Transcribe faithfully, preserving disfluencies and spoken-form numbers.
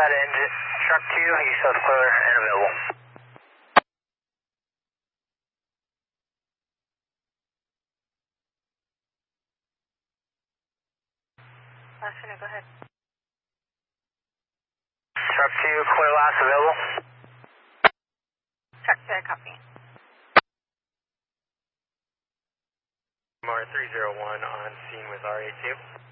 that engine. Truck two, you said clear and available. Last unit, go ahead. Truck two, clear last available. Truck two, I copy. M R three zero one on scene with R A two.